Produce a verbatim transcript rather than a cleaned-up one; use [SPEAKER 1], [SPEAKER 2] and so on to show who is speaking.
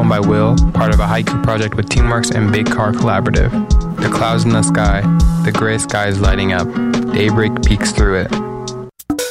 [SPEAKER 1] poem by Will, part of a haiku project with Teamworks and Big Car Collaborative. The clouds in the sky, the gray sky is lighting up. Daybreak peeks through it.